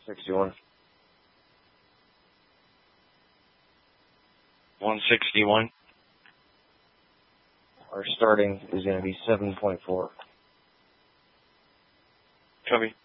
61. 161. Our starting is going to be 7.4. Copy.